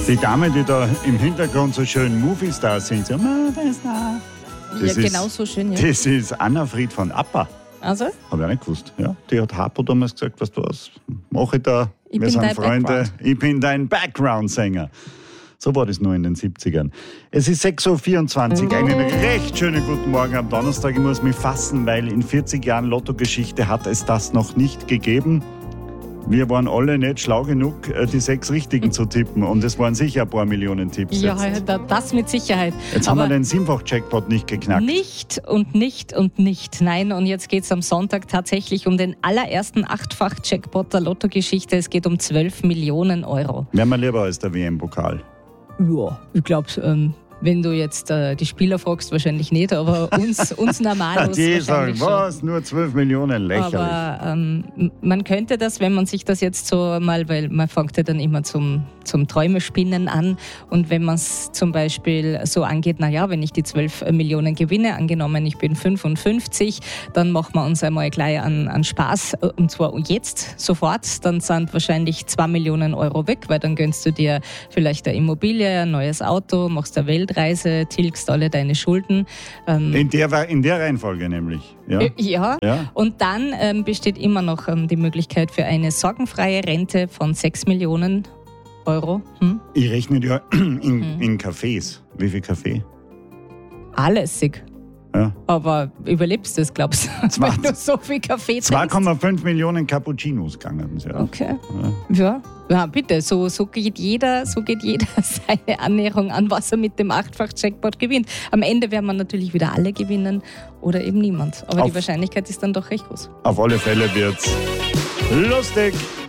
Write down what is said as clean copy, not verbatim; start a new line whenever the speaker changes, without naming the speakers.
Die Dame, die da im Hintergrund so schön Movie-Star singt, so, das
genau so schön, ja.
Das ist Anna-Fried von ABBA.
Also?
Habe ich auch nicht gewusst. Ja, die hat Harpo damals gesagt, was mache ich da? Wir sind Freunde.
Background.
Ich bin dein Background-Sänger. So war das nur in den 70ern. Es ist 6.24 Uhr. Einen recht schönen guten Morgen am Donnerstag. Ich muss mich fassen, weil in 40 Jahren Lottogeschichte hat es das noch nicht gegeben. Wir waren alle nicht schlau genug, die 6 Richtigen zu tippen. Und es waren sicher ein paar Millionen Tipps.
Ja, das mit Sicherheit.
Jetzt haben wir den 7-fach-Jackpot nicht geknackt.
Nicht und nicht und nicht. Nein, und jetzt geht es am Sonntag tatsächlich um den allerersten 8-fach-Jackpot der Lottogeschichte. Es geht um 12 Millionen Euro.
Wäre mir lieber als der WM-Pokal.
Ja, ich glaube, wenn du jetzt die Spieler fragst, wahrscheinlich nicht, aber uns Normalos
die sagen,
schon.
was, nur 12 Millionen, lächerlich.
Aber man könnte das, wenn man sich das jetzt so mal, weil man fängt ja dann immer zum Träumespinnen an, und wenn man es zum Beispiel so angeht, naja, wenn ich die 12 Millionen gewinne, angenommen ich bin 55, dann machen wir uns einmal gleich an Spaß, und zwar jetzt, sofort, dann sind wahrscheinlich 2 Millionen Euro weg, weil dann gönnst du dir vielleicht eine Immobilie, ein neues Auto, machst eine Weltreise, tilgst alle deine Schulden.
In der Reihenfolge nämlich. Ja.
Ja. Und dann besteht immer noch die Möglichkeit für eine sorgenfreie Rente von 6 Millionen Euro.
Ich rechne ja in Cafés. Wie viel Kaffee?
Lässig.
Ja.
Aber überlebst du das, glaubst du? Wenn du so viel Kaffee trinkst?
2,5 Millionen Cappuccinos gegangen. Ja.
Okay. Ja, bitte. So geht jeder seine Annäherung an, was er mit dem 8-fach-Jackpot gewinnt. Am Ende werden wir natürlich wieder alle gewinnen oder eben niemand. Aber die Wahrscheinlichkeit ist dann doch recht groß.
Auf alle Fälle wird's lustig.